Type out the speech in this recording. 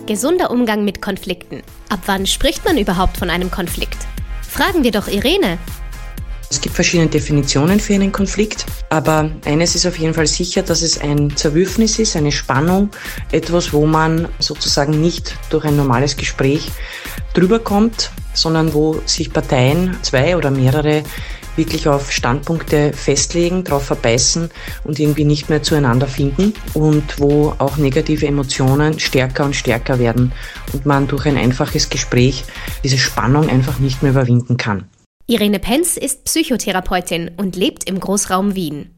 Gesunder Umgang mit Konflikten. Ab wann spricht man überhaupt von einem Konflikt? Fragen wir doch Irene. Es gibt verschiedene Definitionen für einen Konflikt, aber eines ist auf jeden Fall sicher, dass es ein Zerwürfnis ist, eine Spannung, etwas, wo man sozusagen nicht durch ein normales Gespräch drüber kommt, sondern wo sich Parteien, zwei oder mehrere, wirklich auf Standpunkte festlegen, drauf verbeißen und irgendwie nicht mehr zueinander finden und wo auch negative Emotionen stärker und stärker werden und man durch ein einfaches Gespräch diese Spannung einfach nicht mehr überwinden kann. Irene Penz ist Psychotherapeutin und lebt im Großraum Wien.